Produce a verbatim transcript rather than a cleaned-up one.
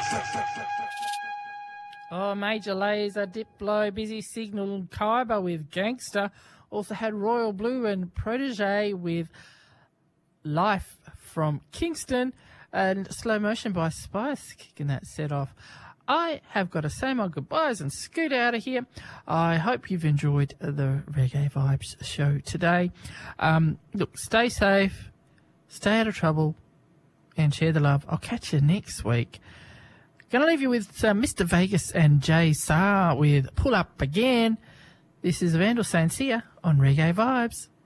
Oh, Major Lazer, Diplo, Busy Signal, Khyber with Gangster. Also had Royal Blue and Protege with Life from Kingston, and Slow Motion by Spice kicking that set off. I have got to say my goodbyes and scoot out of here. I hope you've enjoyed the Reggae Vibes show today. Um, look, stay safe, stay out of trouble, and share the love. I'll catch you next week. Going to leave you with uh, Mister Vegas and Jay Saar with Pull Up Again. This is Vandal saying see ya on Reggae Vibes.